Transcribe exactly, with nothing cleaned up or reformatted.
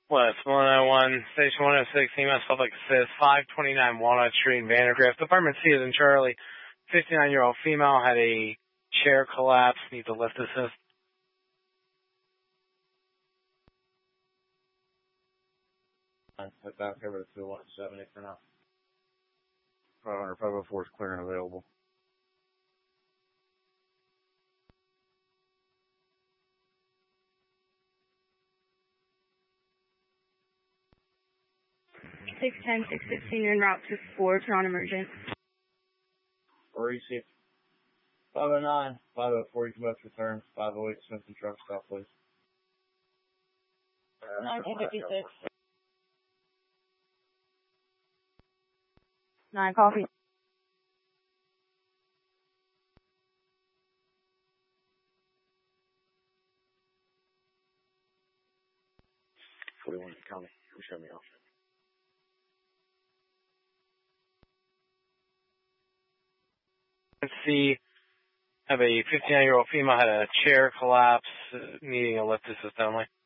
West one oh one, Station one oh six, E M S Public Assist, five twenty-nine Walnut Street in Vandergrift. Department C is in Charlie. fifty-nine-year-old female had a chair collapse, needs a lift assist. Put back over to two one seventy for now. five hundred, five oh four is clear and available. six ten, six fifteen, you're en route to four, turn on emergent. Receive. five oh nine, five oh four, you can both return. five oh eight, Smithson truck stop, please. nineteen fifty-six. Nine coffee. forty-one, county. Show me off. C, have a fifty-nine-year-old female had a chair collapse, uh, needing a lift assist only.